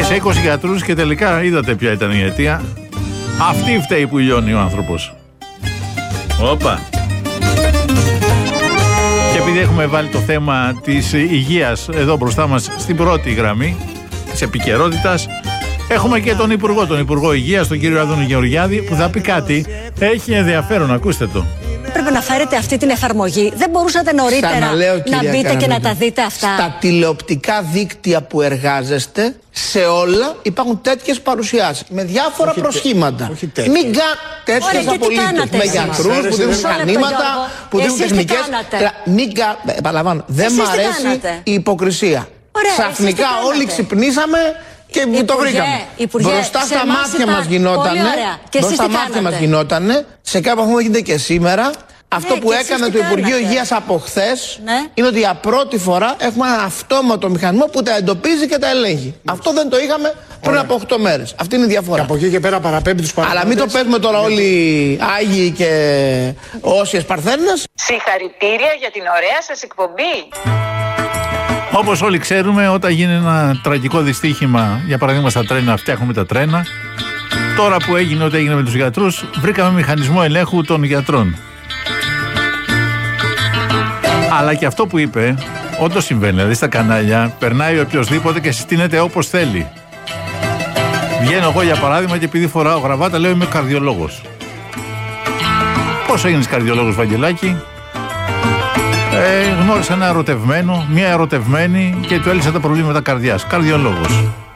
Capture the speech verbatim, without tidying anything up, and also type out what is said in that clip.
Πήγε σε είκοσι γιατρούς και τελικά είδατε ποια ήταν η αιτία. Αυτή φταίει που λιώνει ο άνθρωπος. Όπα. Και επειδή έχουμε βάλει το θέμα της υγείας εδώ μπροστά μας στην πρώτη γραμμή της επικαιρότητας, έχουμε και τον Υπουργό, τον Υπουργό Υγείας, τον κύριο Άδωνη Γεωργιάδη, που θα πει κάτι. Έχει ενδιαφέρον, ακούστε το. Πρέπει να φέρετε αυτή την εφαρμογή. Δεν μπορούσατε νωρίτερα Ξαναλέω, να μπείτε Καραμέλη, και να τα δείτε αυτά? Στα τηλεοπτικά δίκτυα που εργάζεστε, σε όλα υπάρχουν τέτοιες παρουσιάσεις με διάφορα όχι προσχήματα. Όχι τέτοιες. Μην κα... τέτοιες απολύτως. Με γιατρούς που δίνουν μηχανήματα, που δίνουν τεχνικές. Μην κα... Επαναλαμβάνω, δεν μ' αρέσει η υποκρισία. Ωραία, ξαφνικά όλοι ξυπνήσαμε και Υπουργέ, το βρήκαμε. Υπουργέ, μπροστά στα μάτια μας γινότανε. Μπροστά στα μάτια μας γινότανε. Σε κάποιο βαθμό γίνεται και σήμερα. Αυτό ναι, που έκανε το Υπουργείο Υγείας από χθες ναι. είναι ότι για πρώτη φορά έχουμε ένα αυτόματο μηχανισμό που τα εντοπίζει και τα ελέγχει. Ναι. Αυτό δεν το είχαμε πριν Ωραία. από οκτώ μέρες. Αυτή είναι η διαφορά. Και από εκεί και πέρα παραπέμπει τους παραπέμπτες. Αλλά μην το παίζουμε τώρα όλοι Άγιοι και όσιες Παρθένες. Συγχαρητήρια για την ωραία σας εκπομπή. Όπως όλοι ξέρουμε, όταν γίνει ένα τραγικό δυστύχημα, για παράδειγμα στα τρένα, φτιάχνουμε τα τρένα. Τώρα που έγινε ό,τι έγινε με τους γιατρούς, βρήκαμε μηχανισμό ελέγχου των γιατρών. Αλλά και αυτό που είπε, όντως συμβαίνει. Δηλαδή στα κανάλια περνάει οποιοσδήποτε και συστήνεται όπως θέλει. Βγαίνω εγώ για παράδειγμα και επειδή φοράω γραβάτα, λέω είμαι καρδιολόγος. Πώς έγινες καρδιολόγος, Βαγγελάκη? Ε, γνώρισα ένα ερωτευμένο, μια ερωτευμένη και του έλυσα τα προβλήματα καρδιάς. Καρδιολόγος.